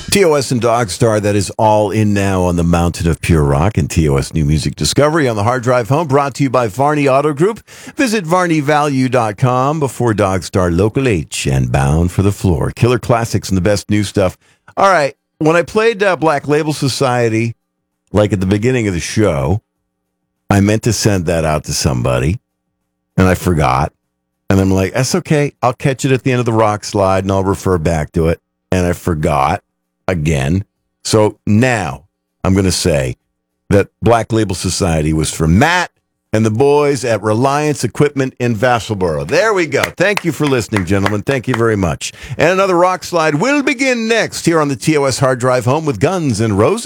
TOS and Dogstar, that is all in now on the Mountain of Pure Rock and TOS New Music Discovery on the hard drive home, brought to you by Varney Auto Group. Visit VarneyValue.com before Dogstar Local H and Bound for the Floor. Killer classics and the best new stuff. All right, when I played Black Label Society, like at the beginning of the show, I meant to send that out to somebody, and I forgot. And I'm like, that's okay. I'll catch it at the end of the rock slide, and I'll refer back to it. And I forgot. Again. So now I'm going to say that Black Label Society was for Matt and the boys at Reliance Equipment in Vassalboro. There we go. Thank you for listening, gentlemen. Thank you very much. And another rock slide will begin next here on the TOS Hard Drive Home with Guns N' Roses.